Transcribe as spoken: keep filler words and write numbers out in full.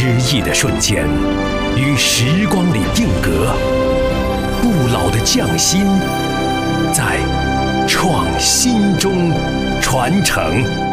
意的瞬间，于时光里定格。不老的匠心，在创新中传承。